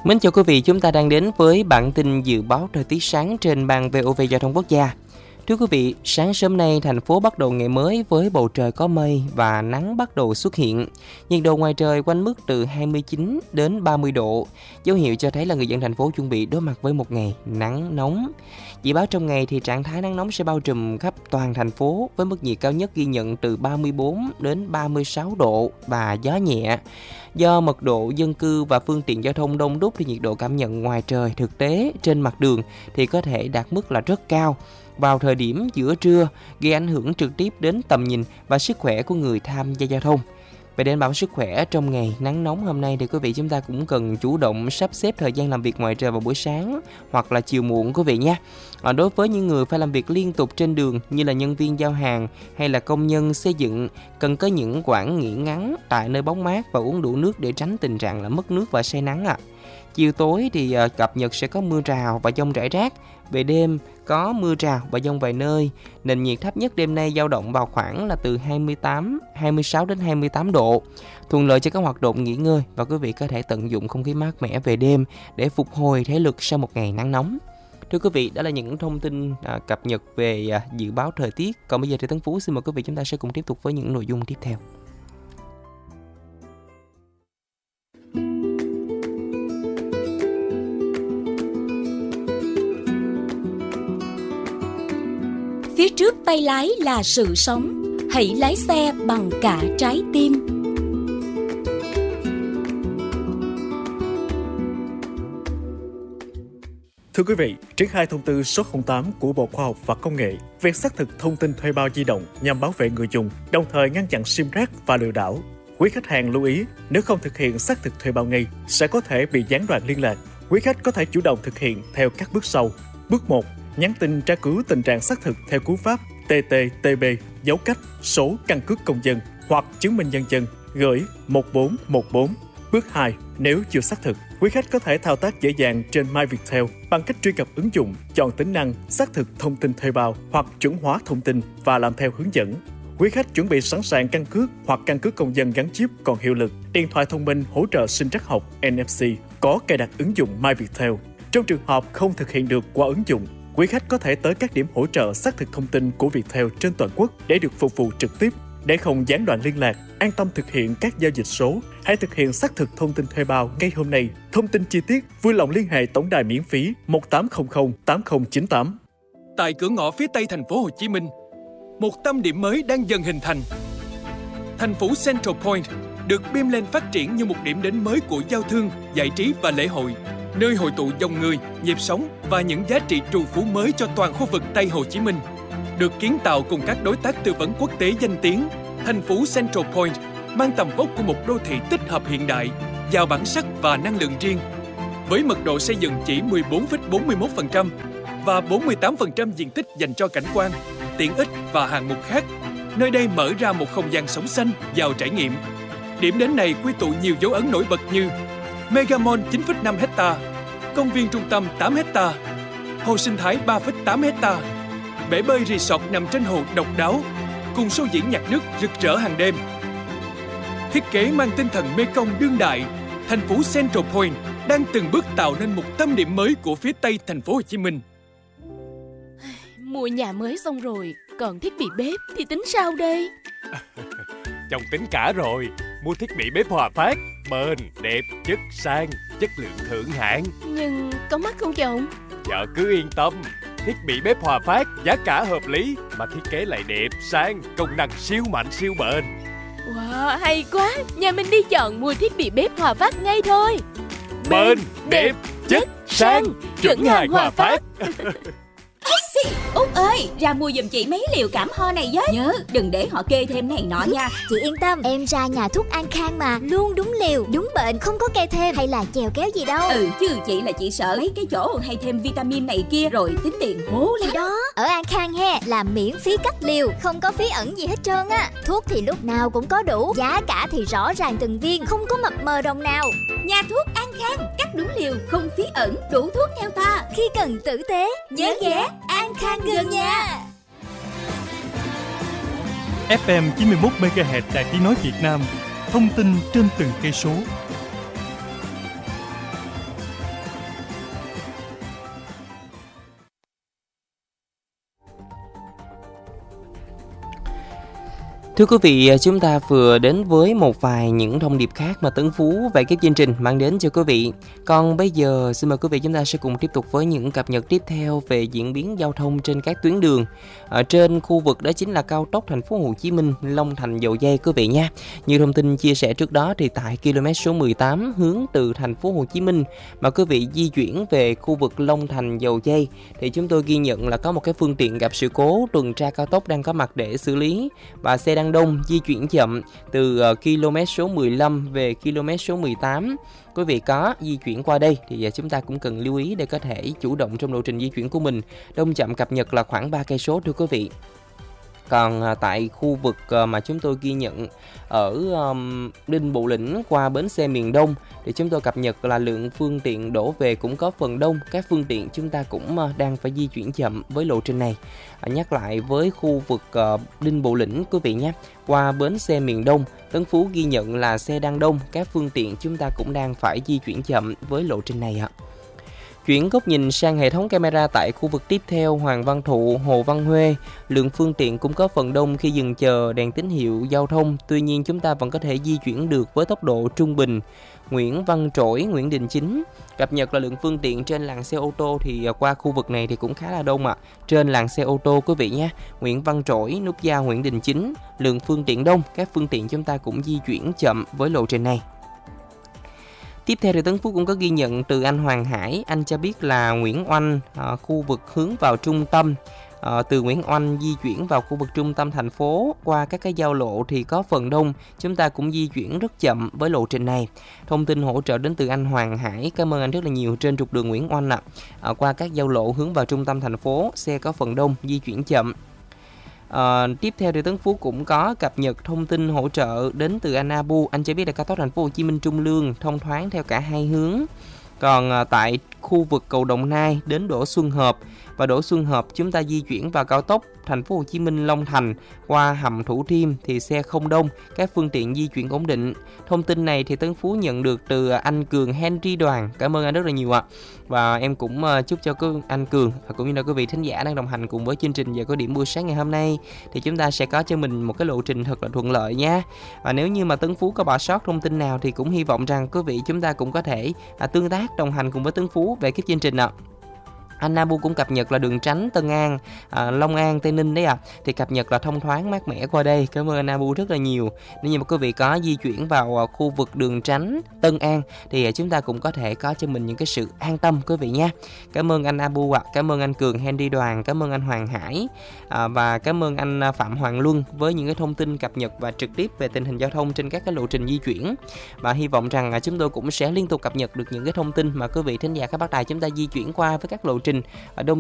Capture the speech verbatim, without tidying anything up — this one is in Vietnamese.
Mến chào quý vị, chúng ta đang đến với bản tin dự báo thời tiết sáng trên ban vê o vê Giao thông Quốc gia. Thưa quý vị, sáng sớm nay thành phố bắt đầu ngày mới với bầu trời có mây và nắng bắt đầu xuất hiện. Nhiệt độ ngoài trời quanh mức từ hai mươi chín đến ba mươi độ, dấu hiệu cho thấy là người dân thành phố chuẩn bị đối mặt với một ngày nắng nóng. Dự báo trong ngày thì trạng thái nắng nóng sẽ bao trùm khắp toàn thành phố với mức nhiệt cao nhất ghi nhận từ ba mươi bốn đến ba mươi sáu độ và gió nhẹ. Do mật độ dân cư và phương tiện giao thông đông đúc thì nhiệt độ cảm nhận ngoài trời thực tế trên mặt đường thì có thể đạt mức là rất cao vào thời điểm giữa trưa, gây ảnh hưởng trực tiếp đến tầm nhìn và sức khỏe của người tham gia giao thông. Về đảm bảo sức khỏe trong ngày nắng nóng hôm nay thì quý vị chúng ta cũng cần chủ động sắp xếp thời gian làm việc ngoài trời vào buổi sáng hoặc là chiều muộn quý vị nha. À, đối với những người phải làm việc liên tục trên đường như là nhân viên giao hàng hay là công nhân xây dựng, cần có những quãng nghỉ ngắn tại nơi bóng mát và uống đủ nước để tránh tình trạng là mất nước và say nắng ạ. À. Chiều tối thì uh, cập nhật sẽ có mưa rào và dông rải rác. Về đêm có mưa rào và dông vài nơi. Nền nhiệt thấp nhất đêm nay dao động vào khoảng là từ hai mươi tám, hai mươi sáu đến hai mươi tám độ. Thuận lợi cho các hoạt động nghỉ ngơi và quý vị có thể tận dụng không khí mát mẻ về đêm để phục hồi thể lực sau một ngày nắng nóng. Thưa quý vị, đó là những thông tin à, cập nhật về à, dự báo thời tiết. Còn bây giờ thì Tấn Phú xin mời quý vị chúng ta sẽ cùng tiếp tục với những nội dung tiếp theo. Phía trước tay lái là sự sống, hãy lái xe bằng cả trái tim. Thưa quý vị, triển khai thông tư số không tám của Bộ Khoa học và Công nghệ về xác thực thông tin thuê bao di động nhằm bảo vệ người dùng, đồng thời ngăn chặn sim rác và lừa đảo. Quý khách hàng lưu ý, nếu không thực hiện xác thực thuê bao ngay, sẽ có thể bị gián đoạn liên lạc. Quý khách có thể chủ động thực hiện theo các bước sau. Bước một. Nhắn tin tra cứu tình trạng xác thực theo cú pháp tê tê tê bê dấu cách số căn cước công dân hoặc chứng minh nhân dân gửi một bốn một bốn. Bước hai. Nếu chưa xác thực, quý khách có thể thao tác dễ dàng trên MyViettel bằng cách truy cập ứng dụng, chọn tính năng xác thực thông tin thuê bao hoặc chuẩn hóa thông tin và làm theo hướng dẫn. Quý khách chuẩn bị sẵn sàng căn cước hoặc căn cước công dân gắn chip còn hiệu lực, điện thoại thông minh hỗ trợ sinh trắc học en ép xê có cài đặt ứng dụng MyViettel. Trong trường hợp không thực hiện được qua ứng dụng, quý khách có thể tới các điểm hỗ trợ xác thực thông tin của Viettel trên toàn quốc để được phục vụ trực tiếp. Để không gián đoạn liên lạc, an tâm thực hiện các giao dịch số, hãy thực hiện xác thực thông tin thuê bao ngay hôm nay. Thông tin chi tiết vui lòng liên hệ tổng đài miễn phí một tám không không tám không chín tám. Tại cửa ngõ phía Tây thành phố Hồ Chí Minh, một tâm điểm mới đang dần hình thành. Thành phố Central Point được beam lên phát triển như một điểm đến mới của giao thương, giải trí và lễ hội, nơi hội tụ dòng người, nhịp sống và những giá trị trù phú mới cho toàn khu vực Tây Hồ Chí Minh. Được kiến tạo cùng các đối tác tư vấn quốc tế danh tiếng, thành phố Central Point mang tầm vóc của một đô thị tích hợp hiện đại, giàu bản sắc và năng lượng riêng. Với mật độ xây dựng chỉ mười bốn phẩy bốn mươi mốt phần trăm và bốn mươi tám phần trăm diện tích dành cho cảnh quan, tiện ích và hạng mục khác, nơi đây mở ra một không gian sống xanh, giàu trải nghiệm. Điểm đến này quy tụ nhiều dấu ấn nổi bật như Mega Mall chín phẩy năm hectare, công viên trung tâm tám hectare, hồ sinh thái ba phẩy tám hectare, bể bơi resort nằm trên hồ độc đáo, cùng show diễn nhạc nước rực rỡ hàng đêm. Thiết kế mang tinh thần Mekong đương đại, thành phố Central Point đang từng bước tạo nên một tâm điểm mới của phía Tây thành phố Hồ Chí Minh. Mua nhà mới xong rồi, còn thiết bị bếp thì tính sao đây? Chồng tính cả rồi, mua thiết bị bếp Hòa Phát, bền, đẹp, chất sang, chất lượng thượng hạng. Nhưng có mắc không chồng? Vợ cứ yên tâm, thiết bị bếp Hòa Phát giá cả hợp lý mà thiết kế lại đẹp, sang, công năng siêu mạnh siêu bền. Wow, hay quá, nhà mình đi chọn mua thiết bị bếp Hòa Phát ngay thôi. Bền, đẹp, chất, sang, chuẩn hàng Hòa Phát. Út ơi, ra mua giùm chị mấy liều cảm ho này với. Nhớ, đừng để họ kê thêm này nọ nha. Chị yên tâm, em ra nhà thuốc An Khang mà, luôn đúng liều, đúng bệnh, không có kê thêm hay là chèo kéo gì đâu. Ừ, chứ chị là chị sợ mấy cái chỗ hay thêm vitamin này kia rồi tính tiền hố lắm. Thì đó, ở An Khang he là miễn phí cắt liều, không có phí ẩn gì hết trơn á. Thuốc thì lúc nào cũng có đủ, giá cả thì rõ ràng từng viên, không có mập mờ đồng nào. Nhà thuốc An Khang, cắt đúng liều, không phí ẩn, đủ thuốc theo ta. Khi cần tử tế, nhớ ghé An Khang gần nhà. ép em chín mươi mốt mê ga héc Đài Tiếng nói Việt Nam, thông tin trên từng cây số. Thưa quý vị, chúng ta vừa đến với một vài những thông điệp khác mà Tấn Phú và ekip chương trình mang đến cho quý vị. Còn bây giờ xin mời quý vị chúng ta sẽ cùng tiếp tục với những cập nhật tiếp theo về diễn biến giao thông trên các tuyến đường ở trên khu vực, đó chính là cao tốc thành phố Hồ Chí Minh Long Thành Dầu Giây quý vị nha. Như thông tin chia sẻ trước đó thì tại km số mười tám hướng từ thành phố Hồ Chí Minh mà quý vị di chuyển về khu vực Long Thành Dầu Giây thì chúng tôi ghi nhận là có một cái phương tiện gặp sự cố tuần tra cao tốc đang có mặt để xử lý, và xe đang đông di chuyển chậm từ km số mười lăm về km số mười tám. Quý vị có di chuyển qua đây thì chúng ta cũng cần lưu ý để có thể chủ động trong lộ trình di chuyển của mình. Đông chậm cập nhật là khoảng ba cây số thưa quý vị. Còn tại khu vực mà chúng tôi ghi nhận ở um, Đinh Bộ Lĩnh qua bến xe miền Đông thì chúng tôi cập nhật là lượng phương tiện đổ về cũng có phần đông. Các phương tiện chúng ta cũng đang phải di chuyển chậm với lộ trình này. À, nhắc lại với khu vực uh, Đinh Bộ Lĩnh quý vị nhé, qua bến xe miền Đông, Tấn Phú ghi nhận là xe đang đông. Các phương tiện chúng ta cũng đang phải di chuyển chậm với lộ trình này ạ. Chuyển góc nhìn sang hệ thống camera tại khu vực tiếp theo Hoàng Văn Thụ, Hồ Văn Huê, lượng phương tiện cũng có phần đông khi dừng chờ đèn tín hiệu giao thông, tuy nhiên chúng ta vẫn có thể di chuyển được với tốc độ trung bình. Nguyễn Văn Trỗi, Nguyễn Đình Chính, cập nhật là lượng phương tiện trên làn xe ô tô thì qua khu vực này thì cũng khá là đông ạ. À. Trên làn xe ô tô quý vị nhé, Nguyễn Văn Trỗi, nút giao Nguyễn Đình Chính, lượng phương tiện đông, các phương tiện chúng ta cũng di chuyển chậm với lộ trình này. Tiếp theo thì Tấn Phú cũng có ghi nhận từ anh Hoàng Hải, anh cho biết là Nguyễn Oanh, à, khu vực hướng vào trung tâm, à, từ Nguyễn Oanh di chuyển vào khu vực trung tâm thành phố qua các cái giao lộ thì có phần đông, chúng ta cũng di chuyển rất chậm với lộ trình này. Thông tin hỗ trợ đến từ anh Hoàng Hải, cảm ơn anh rất là nhiều. Trên trục đường Nguyễn Oanh ạ, à, qua các giao lộ hướng vào trung tâm thành phố, xe có phần đông, di chuyển chậm. À, tiếp theo thì Tấn Phú cũng có cập nhật thông tin hỗ trợ đến từ anh Abu, anh cho biết là cao tốc thành phố Hồ Chí Minh Trung Lương thông thoáng theo cả hai hướng. Còn à, tại khu vực cầu Đồng Nai đến Đỗ Xuân Hợp và Đỗ Xuân Hợp chúng ta di chuyển vào cao tốc thành phố Hồ Chí Minh Long Thành qua hầm Thủ Thiêm thì xe không đông, các phương tiện di chuyển ổn định. Thông tin này thì Tấn Phú nhận được từ anh Cường Henry Đoàn, cảm ơn anh rất là nhiều ạ. Và em cũng chúc cho anh Cường cũng như là quý vị thính giả đang đồng hành cùng với chương trình Giờ Có Điểm buổi sáng ngày hôm nay thì chúng ta sẽ có cho mình một cái lộ trình thật là thuận lợi nha. Và nếu như mà Tấn Phú có bỏ sót thông tin nào thì cũng hy vọng rằng quý vị chúng ta cũng có thể à, tương tác đồng hành cùng với Tấn Phú về cái chương trình ạ. Anh Nabu cũng cập nhật là đường tránh Tân An, à, Long An, Tây Ninh đấy ạ. À. Thì cập nhật là thông thoáng mát mẻ qua đây. Cảm ơn anh Nabu rất là nhiều. Nếu như mà quý vị có di chuyển vào khu vực đường tránh Tân An thì chúng ta cũng có thể có cho mình những cái sự an tâm quý vị nha. Cảm ơn anh Abu ạ, à. Cảm ơn anh Cường Henry Đoàn, cảm ơn anh Hoàng Hải à, và cảm ơn anh Phạm Hoàng Luân với những cái thông tin cập nhật và trực tiếp về tình hình giao thông trên các cái lộ trình di chuyển. Và hy vọng rằng à, chúng tôi cũng sẽ liên tục cập nhật được những cái thông tin mà quý vị thính giả các bác đài chúng ta di chuyển qua với các lộ trình ở đông